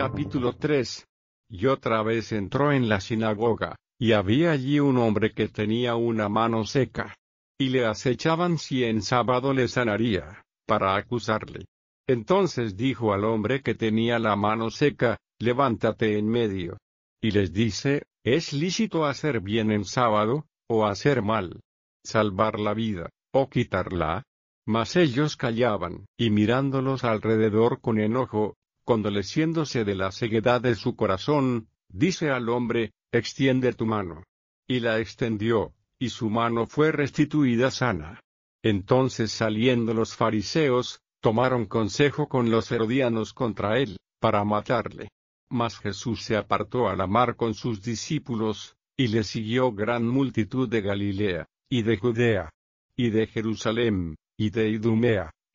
Capítulo 3. Y otra vez entró en la sinagoga, y había allí un hombre que tenía una mano seca. Y le acechaban si en sábado le sanaría, para acusarle. Entonces dijo al hombre que tenía la mano seca, levántate en medio. Y les dice, ¿es lícito hacer bien en sábado, o hacer mal? ¿Salvar la vida, o quitarla? Mas ellos callaban, y mirándolos alrededor con enojo, condoleciéndose de la ceguedad de su corazón, dice al hombre, extiende tu mano. Y la extendió, y su mano fue restituida sana. Entonces saliendo los fariseos, tomaron consejo con los herodianos contra él, para matarle. Mas Jesús se apartó a la mar con sus discípulos, y le siguió gran multitud de Galilea, y de Judea, y de Jerusalén, y de Idumea,